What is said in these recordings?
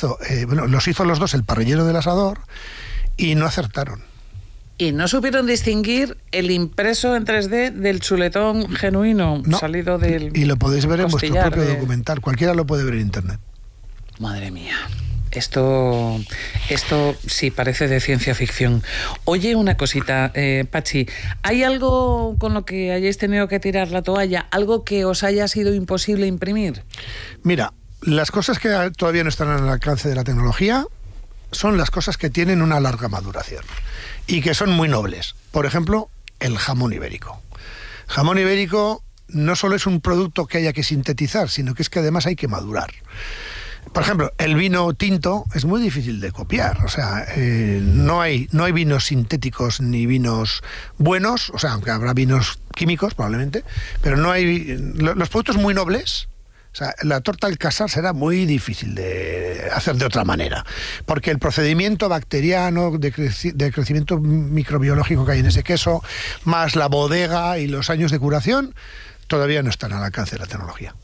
los hizo los dos el parrillero del asador y no acertaron. Y no supieron distinguir el impreso en 3D del chuletón genuino, No. salido del Y lo podéis ver en vuestro costillar propio documental. Cualquiera lo puede ver en internet. Madre mía. Esto sí parece de ciencia ficción. Oye, una cosita, Pachi, ¿hay algo con lo que hayáis tenido que tirar la toalla? ¿Algo que os haya sido imposible imprimir? Mira, las cosas que todavía no están al alcance de la tecnología son las cosas que tienen una larga maduración y que son muy nobles. Por ejemplo, el jamón ibérico. Jamón ibérico no solo es un producto que haya que sintetizar, sino que es que además hay que madurar. Por ejemplo, el vino tinto es muy difícil de copiar, o sea, no hay vinos sintéticos ni vinos buenos, o sea, aunque habrá vinos químicos probablemente, pero no hay los productos muy nobles. O sea, la torta al casar será muy difícil de hacer de otra manera, porque el procedimiento bacteriano de crecimiento microbiológico que hay en ese queso, más la bodega y los años de curación, todavía no están al alcance de la tecnología.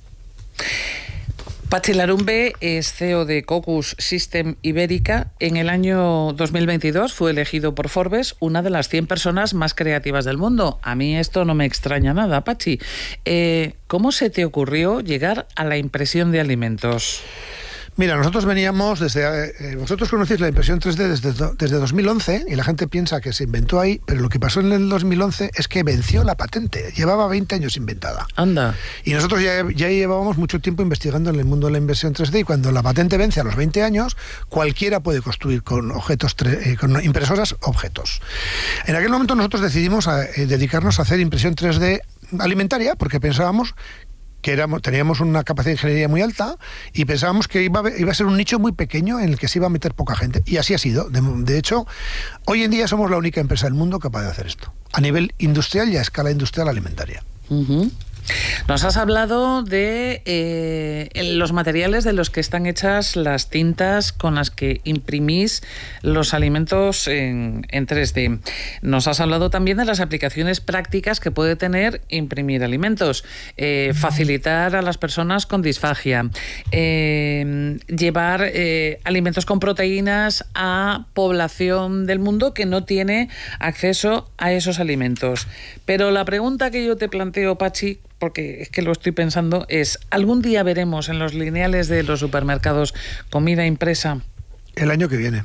Pachi Larumbe es CEO de Cocus System Ibérica. En el año 2022 fue elegido por Forbes una de las 100 personas más creativas del mundo. A mí esto no me extraña nada, Pachi. ¿Cómo se te ocurrió llegar a la impresión de alimentos? Mira, nosotros veníamos desde... vosotros conocéis la impresión 3D desde 2011 y la gente piensa que se inventó ahí, pero lo que pasó en el 2011 es que venció la patente. Llevaba 20 años inventada. Anda. Y nosotros ya llevábamos mucho tiempo investigando en el mundo de la impresión 3D y cuando la patente vence a los 20 años, cualquiera puede construir con con impresoras objetos. En aquel momento nosotros decidimos dedicarnos a hacer impresión 3D alimentaria porque pensábamos que teníamos una capacidad de ingeniería muy alta y pensábamos que iba a ser un nicho muy pequeño en el que se iba a meter poca gente. Y así ha sido. De hecho, hoy en día somos la única empresa del mundo capaz de hacer esto, a nivel industrial y a escala industrial alimentaria. Uh-huh. Nos has hablado de los materiales de los que están hechas las tintas con las que imprimís los alimentos en 3D. Nos has hablado también de las aplicaciones prácticas que puede tener imprimir alimentos, facilitar a las personas con disfagia, llevar alimentos con proteínas a población del mundo que no tiene acceso a esos alimentos. Pero la pregunta que yo te planteo, Pachi, porque es que lo estoy pensando, es ¿algún día veremos en los lineales de los supermercados comida impresa? El año que viene.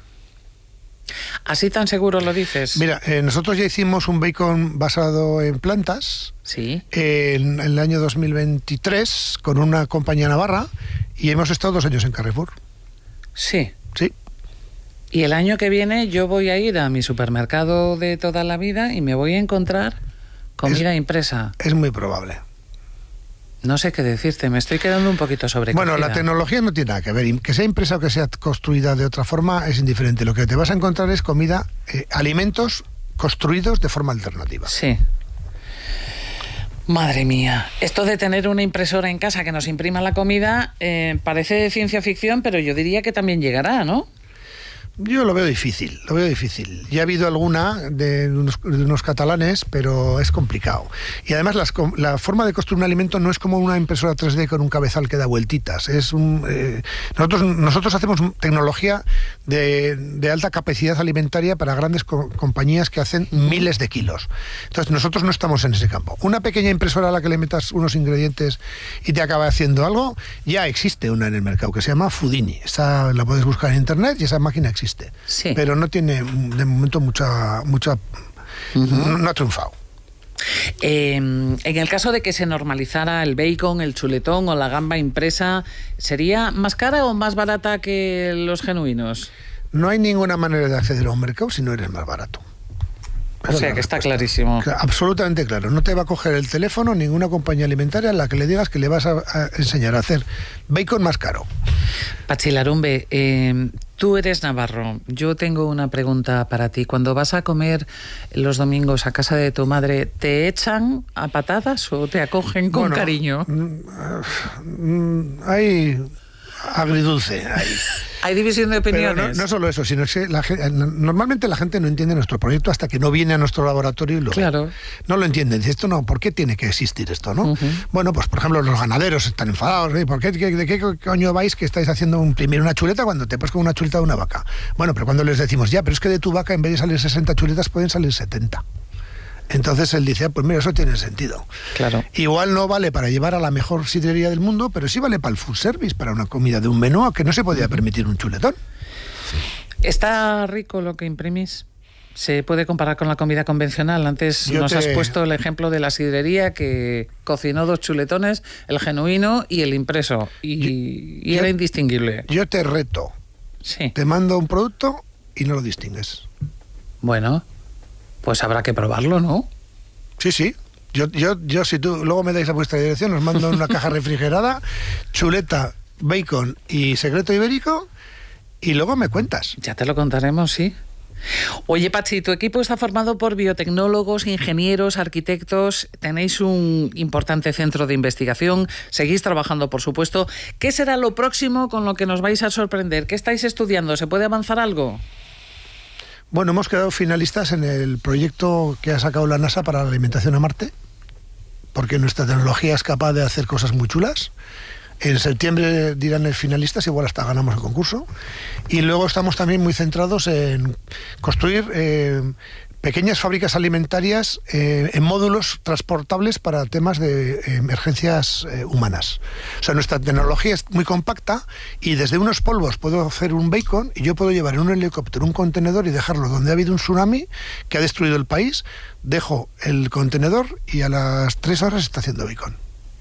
¿Así tan seguro lo dices? Mira, nosotros ya hicimos un bacon basado en plantas. Sí. En el año 2023 con una compañía navarra y hemos estado 2 años en Carrefour. Sí. Sí. Y el año que viene yo voy a ir a mi supermercado de toda la vida y me voy a encontrar comida impresa. Es muy probable. No sé qué decirte, me estoy quedando un poquito sobrecogida. Bueno, la tecnología no tiene nada que ver. Que sea impresa o que sea construida de otra forma es indiferente. Lo que te vas a encontrar es comida, alimentos construidos de forma alternativa. Sí. Madre mía, esto de tener una impresora en casa que nos imprima la comida parece de ciencia ficción, pero yo diría que también llegará, ¿no? Yo lo veo difícil, Ya ha habido alguna de unos catalanes, pero es complicado. Y además la forma de construir un alimento no es como una impresora 3D con un cabezal que da vueltitas. Nosotros hacemos tecnología de alta capacidad alimentaria para grandes compañías que hacen miles de kilos. Entonces nosotros no estamos en ese campo. Una pequeña impresora a la que le metas unos ingredientes y te acaba haciendo algo, ya existe una en el mercado que se llama Foodini. Esa la puedes buscar en internet y esa máquina existe. Sí. Pero no tiene de momento mucha no ha triunfado. En el caso de que se normalizara el bacon, el chuletón o la gamba impresa, ¿sería más cara o más barata que los genuinos? No hay ninguna manera de acceder a un mercado si no eres más barato. O sea que está clarísimo. Absolutamente claro. No te va a coger el teléfono ninguna compañía alimentaria a la que le digas que le vas a enseñar a hacer bacon más caro. Pachi Larumbe, tú eres navarro. Yo tengo una pregunta para ti. Cuando vas a comer los domingos a casa de tu madre, ¿te echan a patadas o te acogen con cariño? Hay agridulce ahí. Hay división de opiniones. Pero no solo eso, sino que normalmente la gente no entiende nuestro proyecto hasta que no viene a nuestro laboratorio y lo ve. No lo entienden. Dice, esto no, ¿por qué tiene que existir esto, no? Bueno, pues por ejemplo, los ganaderos están enfadados. ¿De qué coño vais que estáis haciendo imprimir una chuleta cuando te pones con una chuleta de una vaca? Bueno, pero cuando les decimos, ya, pero es que de tu vaca en vez de salir 60 chuletas pueden salir 70. Entonces él dice, pues mira, eso tiene sentido. Claro. Igual no vale para llevar a la mejor sidrería del mundo, pero sí vale para el food service, para una comida de un menú que no se podía permitir un chuletón. ¿Está rico lo que imprimís? ¿Se puede comparar con la comida convencional? Antes has puesto el ejemplo de la sidrería que cocinó 2 chuletones, el genuino y el impreso, y era indistinguible. Yo te reto. Sí. Te mando un producto y no lo distingues. Bueno, pues habrá que probarlo, ¿no? Sí. Yo si tú luego me dais a vuestra dirección, os mando una caja refrigerada, chuleta, bacon y secreto ibérico, y luego me cuentas. Ya te lo contaremos, sí. Oye, Patxi, tu equipo está formado por biotecnólogos, ingenieros, arquitectos. Tenéis un importante centro de investigación. Seguís trabajando, por supuesto. ¿Qué será lo próximo con lo que nos vais a sorprender? ¿Qué estáis estudiando? ¿Se puede avanzar algo? Bueno, hemos quedado finalistas en el proyecto que ha sacado la NASA para la alimentación a Marte, porque nuestra tecnología es capaz de hacer cosas muy chulas. En septiembre dirán el finalistas, igual hasta ganamos el concurso. Y luego estamos también muy centrados en construir pequeñas fábricas alimentarias en módulos transportables para temas de emergencias humanas. O sea, nuestra tecnología es muy compacta y desde unos polvos puedo hacer un bacon y yo puedo llevar en un helicóptero un contenedor y dejarlo donde ha habido un tsunami que ha destruido el país. Dejo el contenedor y a las 3 horas está haciendo bacon.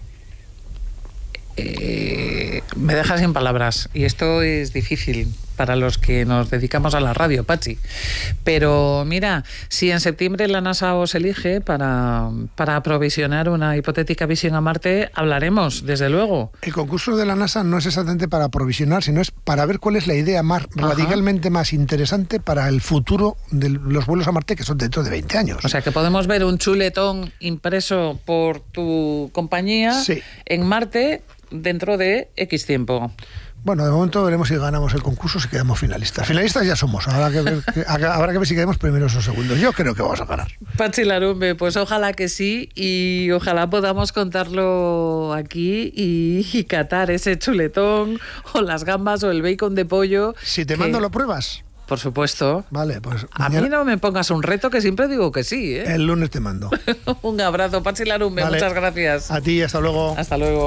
Me dejas sin palabras, y esto es difícil para los que nos dedicamos a la radio, Patxi. Pero mira, si en septiembre la NASA os elige para aprovisionar una hipotética misión a Marte, hablaremos, desde luego. El concurso de la NASA no es exactamente para aprovisionar, sino es para ver cuál es la idea más radicalmente más interesante para el futuro de los vuelos a Marte, que son dentro de 20 años. O sea, que podemos ver un chuletón impreso por tu compañía en Marte dentro de X tiempo. Bueno, de momento veremos si ganamos el concurso, si quedamos finalistas. Finalistas ya somos, habrá que ver si quedamos primeros o segundos. Yo creo que vamos a ganar. Patxi Larumbe, pues ojalá que sí, y ojalá podamos contarlo aquí y catar ese chuletón o las gambas o el bacon de pollo. Si te mando, ¿lo pruebas? Por supuesto. Vale, pues mañana... A mí no me pongas un reto, que siempre digo que sí, ¿eh? El lunes te mando. Un abrazo, Patxi Larumbe, muchas gracias. A ti, hasta luego. Hasta luego.